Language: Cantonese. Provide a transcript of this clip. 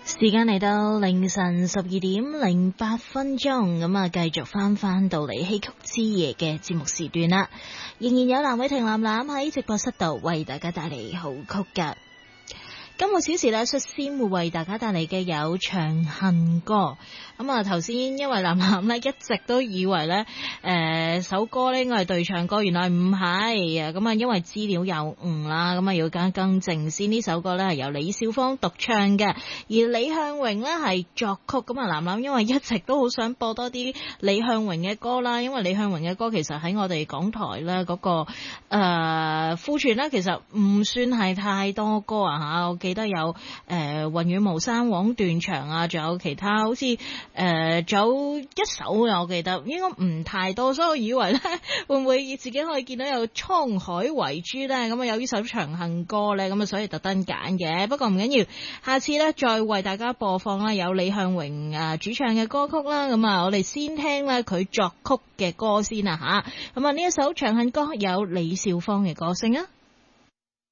時間嚟到凌晨12:08，咁啊，繼續翻到嚟戲曲之夜嘅節目時段啦。仍然有藍偉霆藍藍喺直播室度為大家帶嚟好曲噶。今個小時咧，率先會為大家帶嚟嘅有《長恨歌》。咁啊，頭先因為藍藍咧一直都以為咧，首歌咧應該係對唱歌，原來唔係啊。咁啊，因為資料有誤啦，咁啊要更正先。呢首歌咧係由李少芳獨唱嘅，而李向榮咧係作曲。咁啊，藍藍因為一直都好想播多啲李向榮嘅歌啦，因為李向榮嘅歌其實喺我哋港台咧嗰個庫存咧，其實唔算係太多歌啊吓。我記得有雲雨巫山枉斷腸啊，仲有其他好似仲有一首嘅，我記得應該唔太多，所以我以為咧會唔會自己可以見到有滄海遺珠咧，咁啊有呢首長恨歌咧，咁啊所以特登揀嘅。不過唔緊要，下次咧再為大家播放啦，有李向榮主唱嘅歌曲啦。咁啊我哋先聽咧佢作曲嘅歌先啊吓。咁啊呢一首長恨歌有李少芳嘅歌聲啊。